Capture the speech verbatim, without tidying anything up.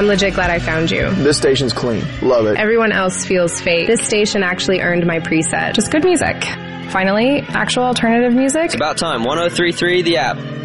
I'm legit glad I found you. This station's clean. Love it. Everyone else feels fake. This station actually earned my preset. Just good music. Finally, actual alternative music. It's about time. one oh three point three The App.